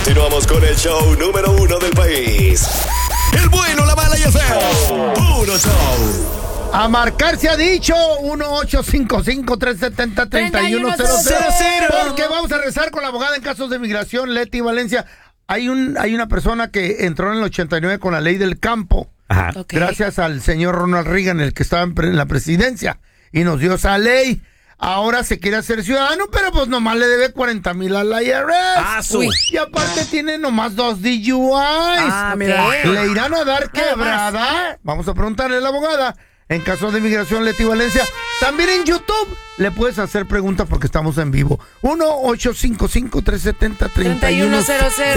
Continuamos con el show número 1 del país. El bueno, la mala y el feo. Puro show. A marcar se ha dicho 1-855-370-3100. Porque vamos a rezar con la abogada en casos de migración, Leti Valencia. Hay una persona que entró en el 89 con la ley del campo. Ajá. Okay. Gracias al señor Ronald Reagan, el que estaba en la presidencia. Y nos dio esa ley. Ahora se quiere hacer ciudadano, pero pues nomás le debe 40,000 al IRS. Y aparte tiene nomás 2 DUIs. Mira. ¿Le irán a dar quebrada? Vamos a preguntarle a la abogada. En caso de migración, Leti Valencia. También en YouTube le puedes hacer preguntas porque estamos en vivo. 1-855-370-3100.